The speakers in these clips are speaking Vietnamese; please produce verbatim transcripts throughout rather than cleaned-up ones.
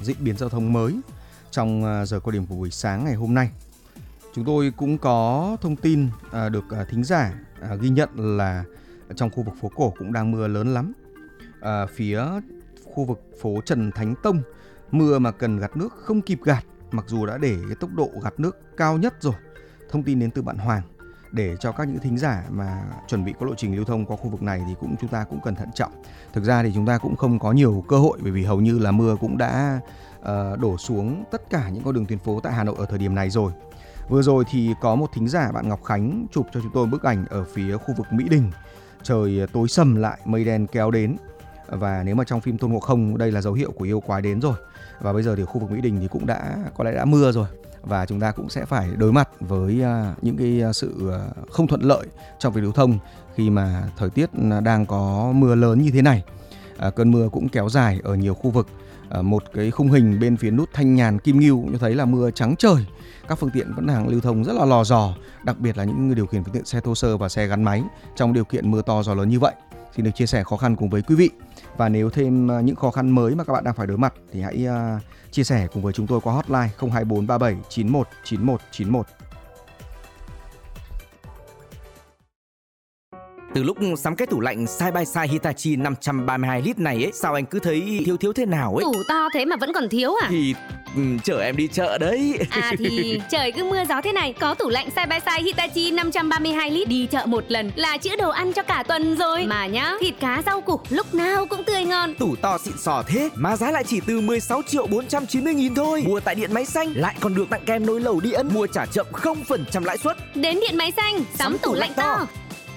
diễn biến giao thông mới trong à, giờ cao điểm của buổi sáng ngày hôm nay. Chúng tôi cũng có thông tin à, được à, thính giả à, ghi nhận là trong khu vực phố cổ cũng đang mưa lớn lắm. À, phía khu vực phố Trần Thánh Tông, mưa mà cần gạt nước không kịp gạt, mặc dù đã để cái tốc độ gạt nước cao nhất rồi. Thông tin đến từ bạn Hoàng, để cho các những thính giả mà chuẩn bị có lộ trình lưu thông qua khu vực này thì cũng chúng ta cũng cần thận trọng. Thực ra thì chúng ta cũng không có nhiều cơ hội, bởi vì hầu như là mưa cũng đã uh, đổ xuống tất cả những con đường tuyến phố tại Hà Nội ở thời điểm này rồi. Vừa rồi thì có một thính giả bạn Ngọc Khánh chụp cho chúng tôi bức ảnh ở phía khu vực Mỹ Đình, trời tối sầm lại, mây đen kéo đến. Và nếu mà trong phim Tôn Ngộ Không, đây là dấu hiệu của yêu quái đến rồi. Và bây giờ thì khu vực Mỹ Đình thì cũng đã có lẽ đã mưa rồi, và chúng ta cũng sẽ phải đối mặt với uh, những cái sự uh, không thuận lợi trong việc lưu thông khi mà thời tiết đang có mưa lớn như thế này. Uh, cơn mưa cũng kéo dài ở nhiều khu vực. Uh, một cái khung hình bên phía nút Thanh Nhàn Kim Ngưu cũng cho thấy là mưa trắng trời. Các phương tiện vẫn đang lưu thông rất là lò dò, đặc biệt là những người điều khiển phương tiện xe thô sơ và xe gắn máy trong điều kiện mưa to gió lớn như vậy. Xin được chia sẻ khó khăn cùng với quý vị. Và nếu thêm những khó khăn mới mà các bạn đang phải đối mặt thì hãy uh, chia sẻ cùng với chúng tôi qua hotline không hai bốn ba bảy chín một chín một chín một. Từ lúc sắm cái tủ lạnh Side by Side Hitachi năm trăm ba mươi hai lít này ấy, sao anh cứ thấy thiếu thiếu thế nào ấy? Tủ to thế mà vẫn còn thiếu à? Thì um, chở em đi chợ đấy. À thì trời cứ mưa gió thế này, có tủ lạnh Side by Side Hitachi năm trăm ba mươi hai lít, đi chợ một lần là chữa đồ ăn cho cả tuần rồi. Mà nhá, thịt cá rau củ lúc nào cũng tươi ngon. Tủ to xịn sò thế mà giá lại chỉ từ mười sáu triệu bốn trăm chín mươi nghìn thôi. Mua tại Điện Máy Xanh lại còn được tặng kèm nồi lẩu điện, mua trả chậm không phần trăm lãi suất. Đến Điện Máy Xanh, sắm, sắm tủ, tủ lạnh to, to.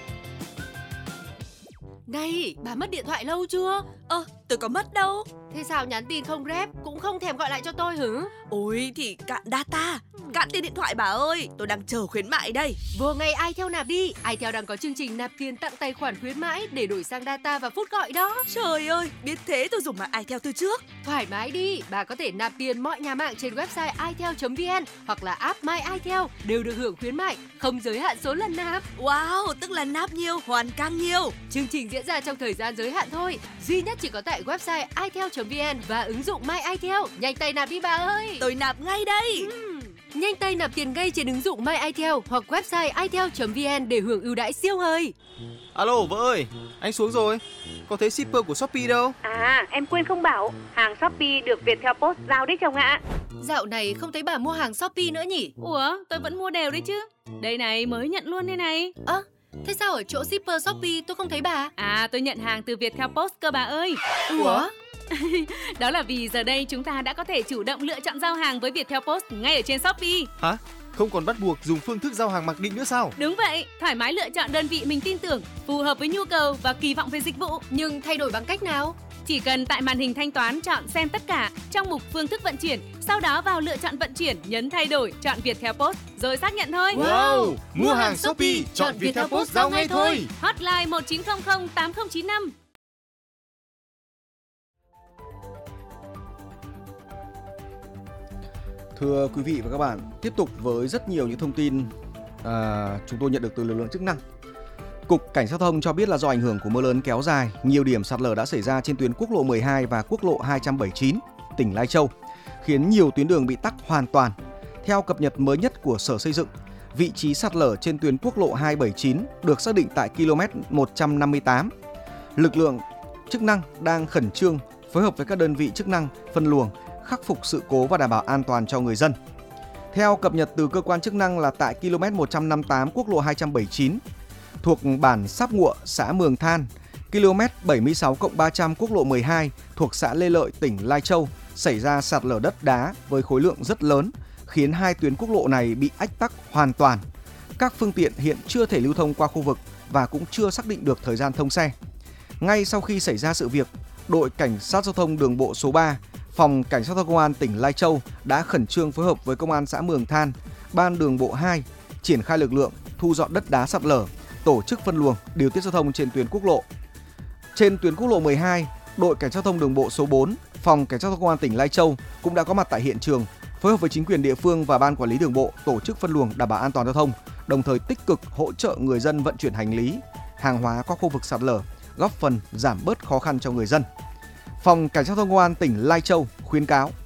Này, bà mất điện thoại lâu chưa? Ơ, tôi có mất đâu. Thế sao nhắn tin không rep, cũng không thèm gọi lại cho tôi hử? Ôi thì cạn data, cạn tiền điện thoại bà ơi. Tôi đang chờ khuyến mại đây. Vừa ngày iTel nạp đi. iTel đang có chương trình nạp tiền tặng tài khoản khuyến mãi để đổi sang data và phút gọi đó. Trời ơi, biết thế tôi dùng mạng iTel từ trước. Thoải mái đi, bà có thể nạp tiền mọi nhà mạng trên website itel chấm vn hoặc là app My iTel đều được hưởng khuyến mại, không giới hạn số lần nạp. Wow, tức là nạp nhiều, hoàn càng nhiều. Chương trình diễn ra trong thời gian giới hạn thôi, duy nhất chỉ có tại website itel chấm vn và ứng dụng My iTel. Nhanh tay nạp đi bà ơi. Tôi nạp ngay đây. uhm. Nhanh tay nạp tiền ngay trên ứng dụng My iTel hoặc website itel chấm vn để hưởng ưu đãi siêu hời. Alo vợ ơi, anh xuống rồi. Có thấy shipper của Shopee đâu? À, em quên không bảo, hàng Shopee được Viettel Post giao đấy chồng ạ. Dạo này không thấy bà mua hàng Shopee nữa nhỉ? Ủa, tôi vẫn mua đều đấy chứ. Đây này, mới nhận luôn đây này. Ơ, à, thế sao ở chỗ shipper Shopee tôi không thấy bà? À, tôi nhận hàng từ Viettel Post cơ bà ơi. Ủa? Đó là vì giờ đây chúng ta đã có thể chủ động lựa chọn giao hàng với Viettel Post ngay ở trên Shopee. Hả? Không còn bắt buộc dùng phương thức giao hàng mặc định nữa sao? Đúng vậy, thoải mái lựa chọn đơn vị mình tin tưởng, phù hợp với nhu cầu và kỳ vọng về dịch vụ. Nhưng thay đổi bằng cách nào? Chỉ cần tại màn hình thanh toán chọn xem tất cả trong mục phương thức vận chuyển, sau đó vào lựa chọn vận chuyển, nhấn thay đổi, chọn Viettel Post rồi xác nhận thôi. Wow, mua hàng Shopee, chọn Viettel Post giao ngay thôi. Hotline một chín không không tám không chín năm. Thưa quý vị và các bạn, tiếp tục với rất nhiều những thông tin à, chúng tôi nhận được từ lực lượng chức năng. Cục Cảnh sát giao thông cho biết là do ảnh hưởng của mưa lớn kéo dài, nhiều điểm sạt lở đã xảy ra trên tuyến quốc lộ mười hai và quốc lộ hai trăm bảy mươi chín, tỉnh Lai Châu, khiến nhiều tuyến đường bị tắc hoàn toàn. Theo cập nhật mới nhất của Sở Xây dựng, vị trí sạt lở trên tuyến quốc lộ hai trăm bảy mươi chín được xác định tại km một trăm năm mươi tám. Lực lượng chức năng đang khẩn trương phối hợp với các đơn vị chức năng phân luồng, khắc phục sự cố và đảm bảo an toàn cho người dân. Theo cập nhật từ cơ quan chức năng là tại km một trăm năm mươi tám quốc lộ hai trăm bảy mươi chín thuộc bản Sáp Ngụa, xã Mường Than, km bảy mươi sáu cộng ba trăm quốc lộ mười hai thuộc xã Lê Lợi, tỉnh Lai Châu xảy ra sạt lở đất đá với khối lượng rất lớn, khiến hai tuyến quốc lộ này bị ách tắc hoàn toàn. Các phương tiện hiện chưa thể lưu thông qua khu vực và cũng chưa xác định được thời gian thông xe. Ngay sau khi xảy ra sự việc, đội Cảnh sát giao thông đường bộ số ba, Phòng Cảnh sát giao thông công an tỉnh Lai Châu đã khẩn trương phối hợp với Công an xã Mường Than, Ban đường bộ hai triển khai lực lượng thu dọn đất đá sạt lở, tổ chức phân luồng, điều tiết giao thông trên tuyến quốc lộ. Trên tuyến quốc lộ mười hai, đội Cảnh sát giao thông đường bộ số bốn, Phòng Cảnh sát giao thông công an tỉnh Lai Châu cũng đã có mặt tại hiện trường, phối hợp với chính quyền địa phương và Ban quản lý đường bộ tổ chức phân luồng đảm bảo an toàn giao thông, đồng thời tích cực hỗ trợ người dân vận chuyển hành lý, hàng hóa qua khu vực sạt lở, góp phần giảm bớt khó khăn cho người dân. Phòng Cảnh sát giao thông công an tỉnh Lai Châu khuyến cáo